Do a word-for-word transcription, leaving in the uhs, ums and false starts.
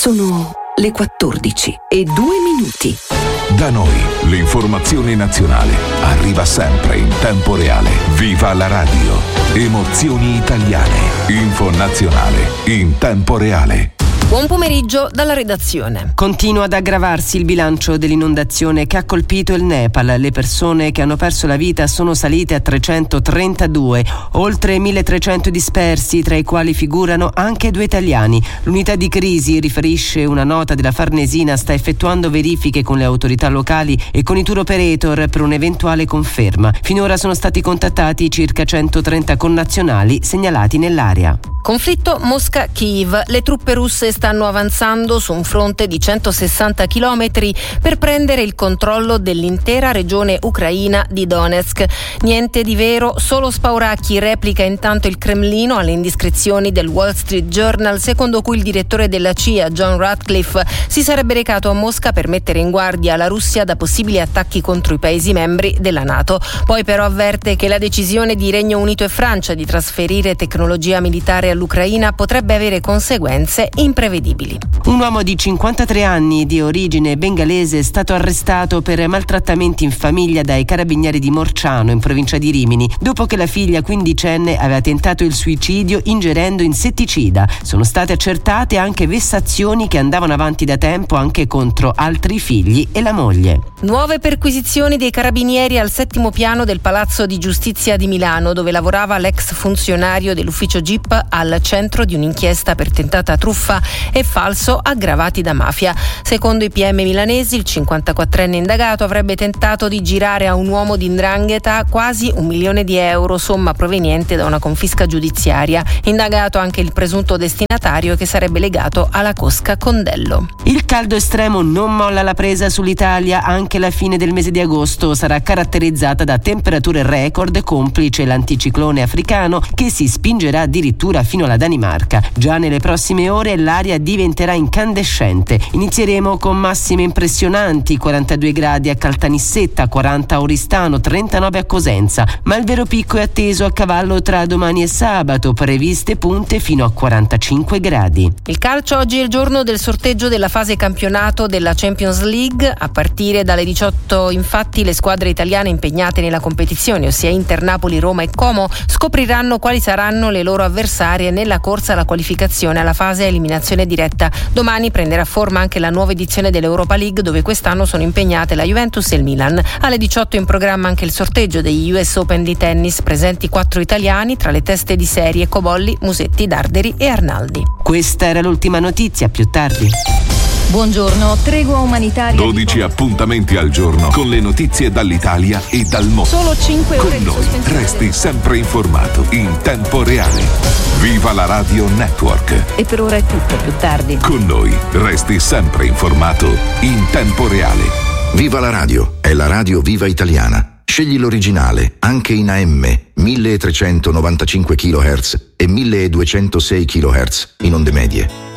Sono le quattordici e due minuti. Da noi l'informazione nazionale arriva sempre in tempo reale. Viva la radio! Emozioni italiane. Info nazionale in tempo reale. Buon pomeriggio dalla redazione. Continua ad aggravarsi il bilancio dell'inondazione che ha colpito il Nepal. Le persone che hanno perso la vita sono salite a trecentotrentadue, oltre milletrecento dispersi, tra i quali figurano anche due italiani. L'unità di crisi, riferisce una nota della Farnesina, sta effettuando verifiche con le autorità locali e con i tour operator per un'eventuale conferma. Finora sono stati contattati circa centotrenta connazionali segnalati nell'area. Conflitto Mosca-Kiev. Le truppe russe stanno avanzando su un fronte di centosessanta chilometri per prendere il controllo dell'intera regione ucraina di Donetsk. Niente di vero, solo spauracchi, replica intanto il Cremlino alle indiscrezioni del Wall Street Journal, secondo cui il direttore della C I A, John Ratcliffe, si sarebbe recato a Mosca per mettere in guardia la Russia da possibili attacchi contro i paesi membri della NATO. Poi però avverte che la decisione di Regno Unito e Francia di trasferire tecnologia militare all'Ucraina potrebbe avere conseguenze imprevedibili. Un uomo di cinquantatré anni di origine bengalese è stato arrestato per maltrattamenti in famiglia dai carabinieri di Morciano, in provincia di Rimini, dopo che la figlia quindicenne aveva tentato il suicidio ingerendo insetticida. Sono state accertate anche vessazioni che andavano avanti da tempo anche contro altri figli e la moglie. Nuove perquisizioni dei carabinieri al settimo piano del Palazzo di Giustizia di Milano, dove lavorava l'ex funzionario dell'ufficio G I P al centro di un'inchiesta per tentata truffa e falso aggravati da mafia. Secondo i P M milanesi, il cinquantaquattrenne indagato avrebbe tentato di girare a un uomo di 'ndrangheta quasi un milione di euro, somma proveniente da una confisca giudiziaria. Indagato anche il presunto destinatario, che sarebbe legato alla cosca Condello. Il caldo estremo non molla la presa sull'Italia. Anche la fine del mese di agosto sarà caratterizzata da temperature record, complice l'anticiclone africano che si spingerà addirittura fino alla Danimarca. Già nelle prossime ore l'aria diventerà incandescente. Inizieremo con massime impressionanti: quarantadue gradi a Caltanissetta, quaranta a Oristano, trentanove a Cosenza, ma il vero picco è atteso a cavallo tra domani e sabato, previste punte fino a quarantacinque gradi. Il calcio: oggi è il giorno del sorteggio della fase campionato della Champions League. A partire dalle diciotto, infatti, le squadre italiane impegnate nella competizione, ossia Inter, Napoli, Roma e Como, scopriranno quali saranno le loro avversarie nella corsa alla qualificazione alla fase a eliminazione diretta. Domani prenderà forma anche la nuova edizione dell'Europa League, dove quest'anno sono impegnate la Juventus e il Milan. Alle diciotto in programma anche il sorteggio degli U S Open di tennis, presenti quattro italiani tra le teste di serie: Cobolli, Musetti, Darderi e Arnaldi. Questa era l'ultima notizia, più tardi. Buongiorno, tregua umanitaria. dodici appuntamenti al giorno con le notizie dall'Italia e dal mondo. Solo cinque ore con di noi sospensione. resti sempre informato in tempo reale. Viva la Radio Network. E per ora è tutto, più tardi. Con noi resti sempre informato in tempo reale. Viva la radio, è la radio viva italiana. Scegli l'originale, anche in A M, milletrecentonovantacinque chilohertz e milleduecentosei chilohertz in onde medie.